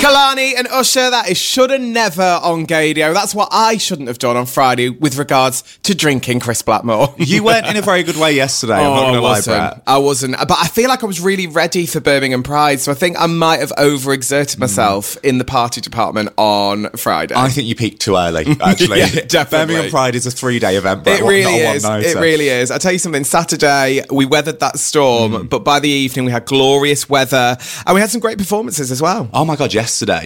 Kalani and Usher, that is Shoulda Never on Gadio. That's what I shouldn't have done on Friday with regards to drinking Chris Blackmore. You weren't in a very good way yesterday, I'm not going to lie, Brett. I wasn't. But I feel like I was really ready for Birmingham Pride, so I think I might have overexerted myself in the party department on Friday. I think you peaked too early, actually. Yeah, definitely. Birmingham Pride is a 3-day event, Brett. It really is. It really is. I'll tell you something. Saturday, we weathered that storm, but by the evening we had glorious weather, and we had some great performances as well. Oh my God, yesterday.